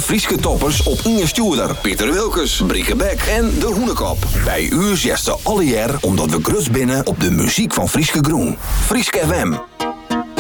Frieske toppers op Inge Stuurder, Pieter Wilkes, Brieke Beck en De Hoenekop. Bij u zegt ze alle jaar omdat we grus binnen op de muziek van Frieske Groen. Frieske FM.